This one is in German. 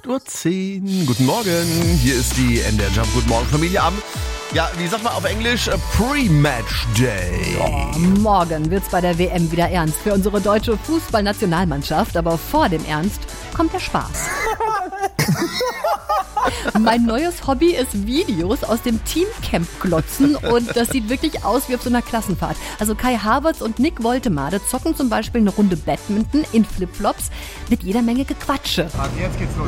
8:10 Uhr. Guten Morgen. Hier ist die NDR Jump. Guten Morgen, Familie am. Ja, wie sagt man auf Englisch? Pre-Match Day. Oh, morgen wird's bei der WM wieder ernst für unsere deutsche Fußballnationalmannschaft. Aber vor dem Ernst kommt der Spaß. Mein neues Hobby ist Videos aus dem Teamcamp glotzen und das sieht wirklich aus wie auf so einer Klassenfahrt. Also Kai Havertz und Nick Woltemade zocken zum Beispiel eine Runde Badminton in Flipflops mit jeder Menge Gequatsche. Also jetzt geht's los.